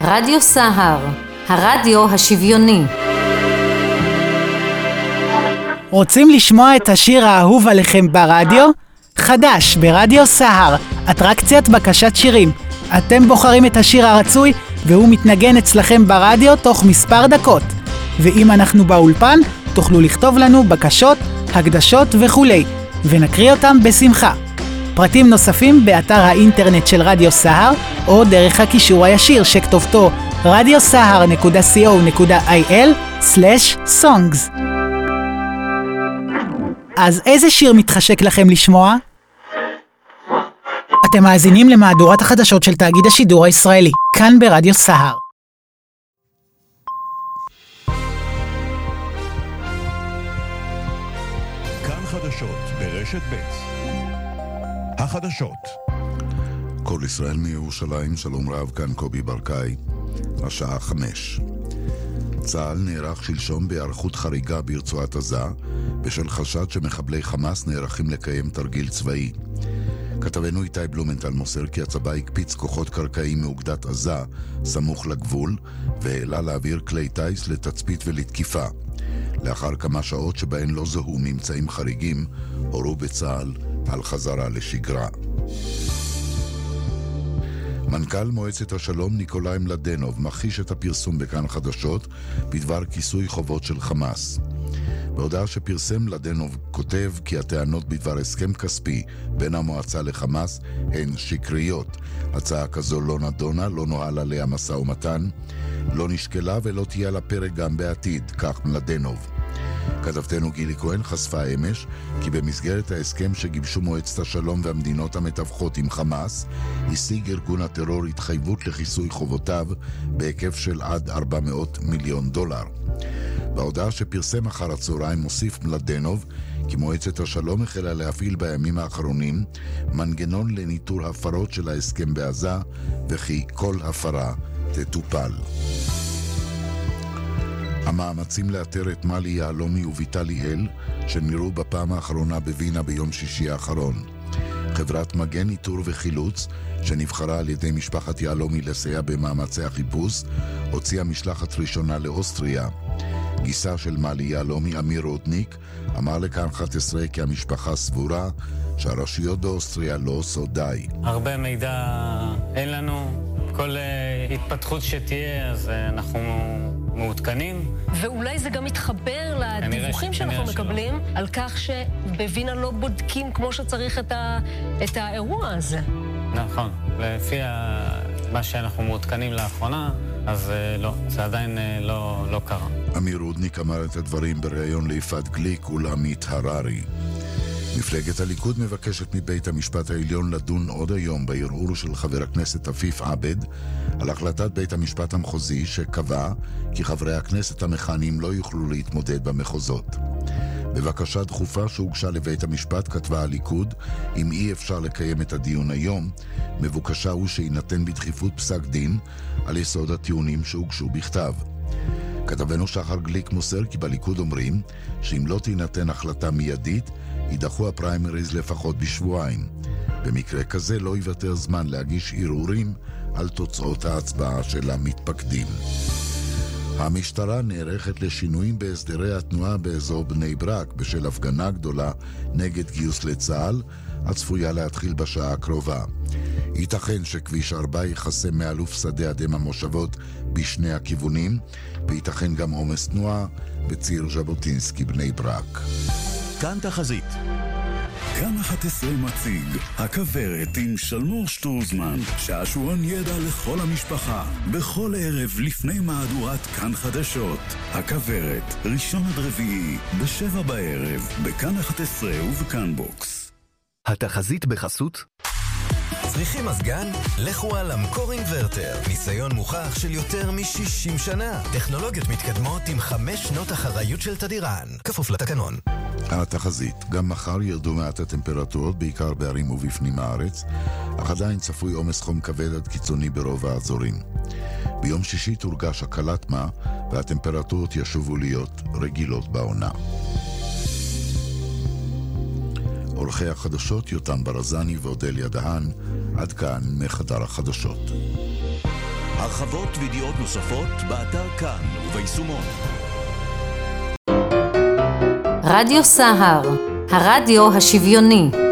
רדיו סהר, הרדיו השוויוני. רוצים לשמוע את השיר האהוב עליכם ברדיו? חדש ברדיו סהר, אטרקציית בקשת שירים. אתם בוחרים את השיר הרצוי והוא מתנגן אצלכם ברדיו תוך מספר דקות. ואם אנחנו באולפן, תוכלו לכתוב לנו בקשות, הקדשות וכולי, ונקריא אותם בשמחה. פרטים נוספים באתר האינטרנט של רדיו סהר, או דרך הקישור הישיר שכתובתו radiosahar.co.il/songs. אז איזה שיר מתחשק לכם לשמוע? אתם מאזינים למהדורת החדשות של תאגיד השידור הישראלי, כאן ברדיו סהר. כאן חדשות ברשת ב'. החדשות. כל ישראל מירושלים, שלום רב, כאן קובי ברקאי, השעה 5. צה"ל נערך שלשום בהיערכות חריגה ברצועת עזה, בשל חשד שמחבלי חמאס נערכים לקיים תרגיל צבאי. כתבנו איתי בלומנטל מוסר כי הצבא הקפיץ כוחות קרקעיים מאוגדת עזה, סמוך לגבול, והעלה להעביר כלי טייס לתצפית ולתקיפה. לאחר כמה שעות שבהן לא זוהו ממצאים חריגים, הורו בצה"ל על חזרה לשגרה. מנכ"ל מועצת השלום ניקולאי מלדנוב מכחיש את הפרסום בכאן חדשות בדבר כיסוי חובות של חמאס. בהודעה שפרסם מלדנוב כותב כי הטענות בדבר הסכם כספי בין המועצה לחמאס הן שקריות. הצעה כזו לא נדונה, לא נוהל עליה משא ומתן, לא נשקלה ולא תהיה על הפרק גם בעתיד, כך מלדנוב. כתבתנו גילי כהן חשפה אמש כי במסגרת ההסכם שגיבשו מועצת השלום והמדינות המתווכות עם חמאס, השיג ארגון הטרור התחייבות לכיסוי חובותיו בהיקף של עד $400 מיליון. בהודעה שפרסם אחר הצהריים מוסיף מלדנוב כי מועצת השלום החלה להפעיל בימים האחרונים מנגנון לניטור הפרות של ההסכם בעזה, וכי כל הפרה תטופל. המאמצים לאתר את מלי יהלומי וביטלי אל שנראו בפעם האחרונה בווינה ביום שישי האחרון. חברת מגן איתור וחילוץ שנבחרה על ידי משפחת יהלומי לסייע במאמצי החיפוש הוציאה משלחת ראשונה לאוסטריה. גיסה של מלי יהלומי אמיר רודניק אמר לכאן 11 כי המשפחה סבורה שהרשויות באוסטריה לא עושות די. הרבה מידע אין לנו, כל התפתחות שתהיה אז אנחנו מעודכנים. ואולי זה גם מתחבר לדיווחים שאנחנו מקבלים על כך שבווינה לא בודקים כמו שצריך את האירוע הזה. נכון, לפי מה שאנחנו מעודכנים לאחרונה, אז לא, זה עדיין לא קרה. אמיר רודניק אמר את הדברים בריאיון ליפעת גליק ולעמית הררי. מפלגת הליכוד מבקשת מבית המשפט העליון לדון עוד היום בערעור של חבר הכנסת עפיף עבד על החלטת בית המשפט המחוזי שקבע כי חברי הכנסת המכהנים לא יוכלו להתמודד במחוזות. בבקשה דחופה שהוגשה לבית המשפט כתבה הליכוד, אם אי אפשר לקיים את הדיון היום, מבוקשה הוא שיינתן בדחיפות פסק דין על יסוד הטיעונים שהוגשו בכתב. כתבנו שחר גליק מוסר כי בליכוד אומרים שאם לא תינתן החלטה מיידית, יידחו הפריימריז לפחות בשבועיים. במקרה כזה לא יוותר זמן להגיש ערעורים על תוצאות ההצבעה של המתפקדים. המשטרה נערכת לשינויים בהסדרי התנועה באזור בני ברק בשל הפגנה גדולה נגד גיוס לצה"ל, הצפויה להתחיל בשעה הקרובה. ייתכן שכביש 4 יחסם מאלוף שדה אדם המושבות בשני הכיוונים, וייתכן גם עומס תנועה בציר ז'בוטינסקי בני ברק. כאן תחזית. כאן 11 מציג הכוורת עם שלמור שטרוזמן, שעשועון ידע לכל המשפחה, בכל ערב לפני מהדורת כאן חדשות. הכוורת, ראשון עד רביעי, ב7 בערב, בכאן 11 ובכאן בוקס. התחזית בחסות? צריכים מזגן? לכו על המקור אינברטר. ניסיון מוכח של יותר מ-60 שנה. טכנולוגיות מתקדמות עם 5 שנות אחריות של תדירן. כפוף לתקנון. התחזית, גם מחר ירדו מעט הטמפרטורות בעיקר בערים ובפנים הארץ, אך עדיין צפוי עומס חום כבד עד קיצוני ברוב האזורים. ביום שישי תורגש הקלת מה והטמפרטורות ישובו להיות רגילות בעונה. עורכי החדשות יותם ברזני ואודליה דהן, עד כאן מחדר החדשות. הרחבות וידיעות נוספות באתר כאן וביישומון. רדיו סהר, הרדיו השוויוני.